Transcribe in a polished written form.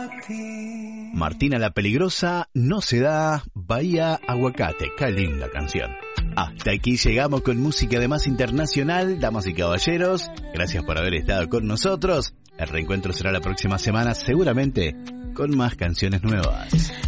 Martina la Peligrosa, No se da, Bahía Aguacate. Qué linda canción. Hasta aquí llegamos con música de más internacional, damas y caballeros. Gracias por haber estado con nosotros. El reencuentro será la próxima semana, seguramente con más canciones nuevas.